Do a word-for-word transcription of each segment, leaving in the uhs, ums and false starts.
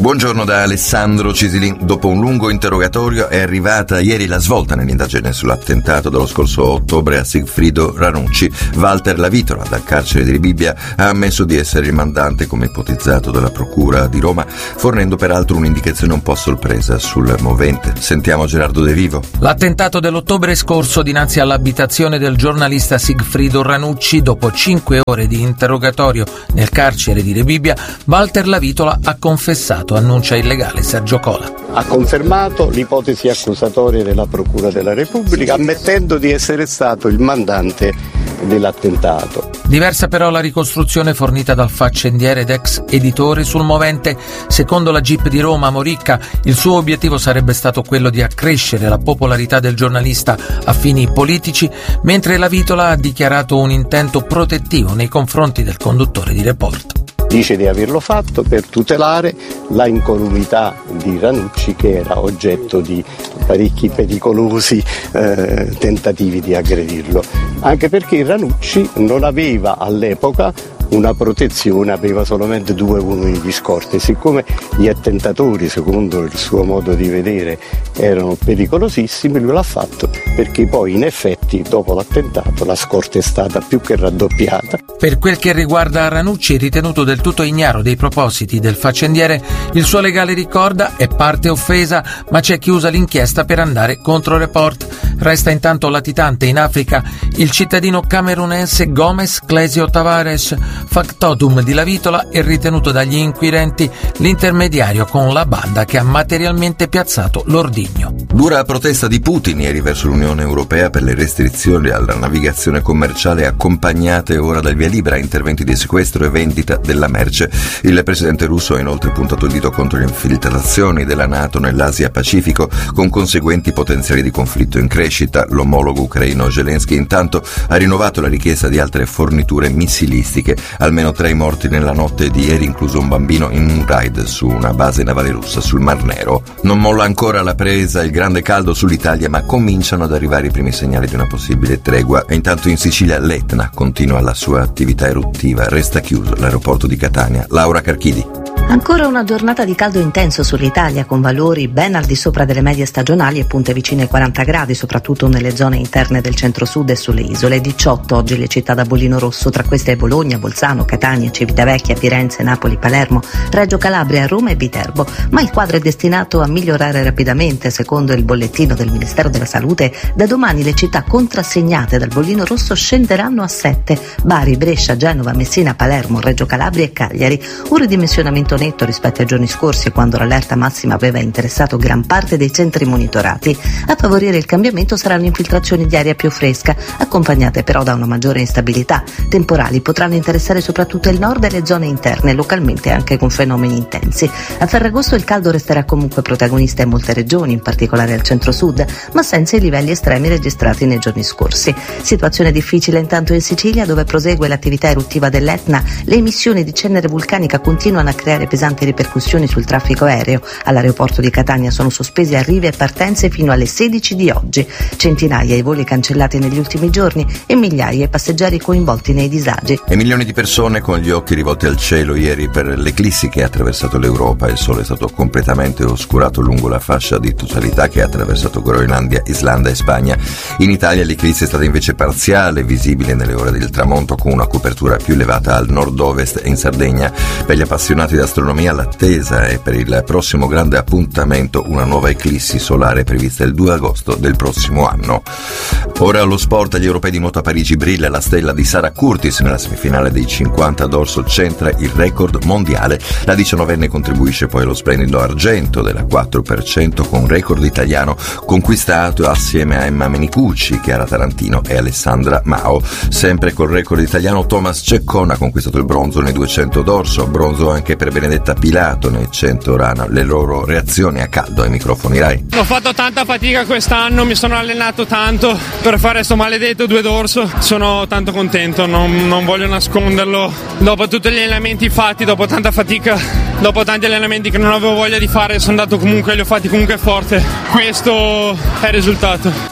Buongiorno da Alessandro Cisilin. Dopo un lungo interrogatorio è arrivata ieri la svolta nell'indagine sull'attentato dello scorso ottobre a Sigfrido Ranucci. Walter Lavitola, dal carcere di Rebibbia, ha ammesso di essere il mandante come ipotizzato dalla Procura di Roma, fornendo peraltro un'indicazione un po' sorpresa sul movente. Sentiamo Gerardo De Vivo. L'attentato dell'ottobre scorso dinanzi all'abitazione del giornalista Sigfrido Ranucci, dopo cinque ore di interrogatorio nel carcere di Rebibbia, Walter Lavitola ha confessato, annuncia il legale Sergio Cola. Ha confermato l'ipotesi accusatoria della Procura della Repubblica, ammettendo di essere stato il mandante dell'attentato. Diversa però la ricostruzione fornita dal faccendiere ed ex editore sul movente. Secondo la G I P di Roma, Moricca, il suo obiettivo sarebbe stato quello di accrescere la popolarità del giornalista a fini politici, mentre Lavitola ha dichiarato un intento protettivo nei confronti del conduttore di Report. Dice di averlo fatto per tutelare la incolumità di Ranucci, che era oggetto di parecchi pericolosi eh, tentativi di aggredirlo, anche perché Ranucci non aveva all'epoca una protezione, aveva solamente due uomini di scorta, e siccome gli attentatori, secondo il suo modo di vedere, erano pericolosissimi, lui l'ha fatto perché poi in effetti dopo l'attentato la scorta è stata più che raddoppiata. Per quel che riguarda Ranucci, ritenuto del tutto ignaro dei propositi del faccendiere, il suo legale ricorda: è parte offesa, ma c'è chi usa l'inchiesta per andare contro Report. Resta intanto latitante in Africa il cittadino camerunense Gomes Clesio Tavares. Factotum di Lavitola è ritenuto dagli inquirenti l'intermediario con la banda che ha materialmente piazzato l'ordigno. Dura protesta di Putin ieri verso l'Unione Europea per le restrizioni alla navigazione commerciale, accompagnate ora dal via libera a interventi di sequestro e vendita della merce. Il presidente russo ha inoltre puntato il dito contro le infiltrazioni della NATO nell'Asia-Pacifico, con conseguenti potenziali di conflitto in crescita. L'omologo ucraino Zelensky intanto ha rinnovato la richiesta di altre forniture missilistiche. Almeno tre i morti nella notte di ieri, incluso un bambino in un raid su una base navale russa sul Mar Nero. Non molla ancora la presa, il grande caldo sull'Italia, ma cominciano ad arrivare i primi segnali di una possibile tregua. E intanto in Sicilia l'Etna continua la sua attività eruttiva, resta chiuso l'aeroporto di Catania. Laura Carchidi. Ancora una giornata di caldo intenso sull'Italia, con valori ben al di sopra delle medie stagionali e punte vicine ai quaranta gradi, soprattutto nelle zone interne del centro-sud e sulle isole. diciotto oggi le città da bollino rosso, tra queste Bologna, Bolzano, Catania, Civitavecchia, Firenze, Napoli, Palermo, Reggio Calabria, Roma e Viterbo. Ma il quadro è destinato a migliorare rapidamente. Secondo il bollettino del Ministero della Salute, da domani le città contrassegnate dal bollino rosso scenderanno a sette: Bari, Brescia, Genova, Messina, Palermo, Reggio Calabria e Cagliari. Un ridimensionamento netto rispetto ai giorni scorsi, quando l'allerta massima aveva interessato gran parte dei centri monitorati. A favorire il cambiamento saranno infiltrazioni di aria più fresca, accompagnate però da una maggiore instabilità. Temporali potranno interessare soprattutto il nord e le zone interne, localmente anche con fenomeni intensi. A Ferragosto il caldo resterà comunque protagonista in molte regioni, in particolare al centro-sud, ma senza i livelli estremi registrati nei giorni scorsi. Situazione difficile intanto in Sicilia, dove prosegue l'attività eruttiva dell'Etna. Le emissioni di cenere vulcanica continuano a creare pesanti ripercussioni sul traffico aereo. All'aeroporto di Catania sono sospesi arrivi e partenze fino alle sedici di oggi. Centinaia i voli cancellati negli ultimi giorni e migliaia i passeggeri coinvolti nei disagi. E milioni di persone con gli occhi rivolti al cielo ieri per l'eclissi che ha attraversato l'Europa. Il sole è stato completamente oscurato lungo la fascia di totalità che ha attraversato Groenlandia, Islanda e Spagna. In Italia l'eclissi è stata invece parziale, visibile nelle ore del tramonto, con una copertura più elevata al nord-ovest e in Sardegna. Per gli appassionati di astronomia l'attesa è per il prossimo grande appuntamento, una nuova eclissi solare prevista il due agosto del prossimo anno. Ora allo sport, agli europei di nuoto a Parigi brilla la stella di Sara Curtis. Nella semifinale dei cinquanta dorso centra il record mondiale. La diciannovenne contribuisce poi allo splendido argento della quattro per cento con record italiano conquistato assieme a Emma Menicucci, Chiara Tarantino e Alessandra Mao. Sempre col record italiano Thomas Ceccon ha conquistato il bronzo nei duecento dorso, bronzo anche per Benedetta Pilato nei cento rana. Le loro reazioni a caldo ai microfoni Rai. Ho fatto tanta fatica quest'anno, mi sono allenato tanto per fare sto maledetto due dorso. Sono tanto contento, non, non voglio nasconderlo. Dopo tutti gli allenamenti fatti, dopo tanta fatica, dopo tanti allenamenti che non avevo voglia di fare, sono andato comunque, li ho fatti comunque forte. Questo è il risultato. È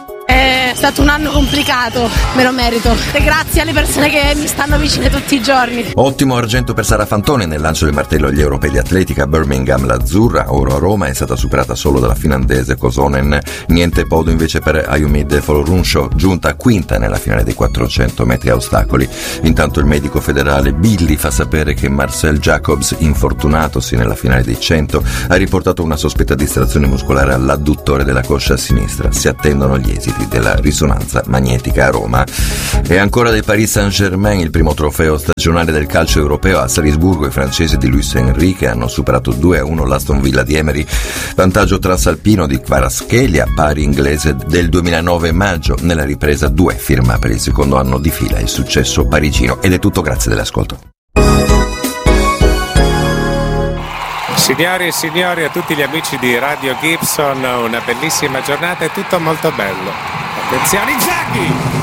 È stato un anno complicato, me lo merito. E grazie alle persone che mi stanno vicine tutti i giorni. Ottimo argento per Sara Fantoni nel lancio del martello agli europei di atletica a Birmingham. L'azzurra, oro a Roma, è stata superata solo dalla finlandese Kosonen. Niente podio invece per Ayumide Folorunsho, giunta quinta nella finale dei quattrocento metri a ostacoli. Intanto il medico federale Billy fa sapere che Marcel Jacobs, infortunatosi nella finale dei cento, ha riportato una sospetta distrazione muscolare all'adduttore della coscia sinistra. Si attendono gli esiti della risonanza magnetica a Roma. E ancora del Paris Saint-Germain, il primo trofeo stagionale del calcio europeo a Salisburgo. I francesi di Luis Enrique hanno superato due a uno l'Aston Villa di Emery, vantaggio transalpino di Kvaratskhelia, pari inglese del duemilanove maggio. Nella ripresa due firma per il secondo anno di fila il successo parigino. Ed è tutto, grazie dell'ascolto. Signori e signori, a tutti gli amici di Radio Gibson, una bellissima giornata e tutto molto bello. Attenzione Inzaghi!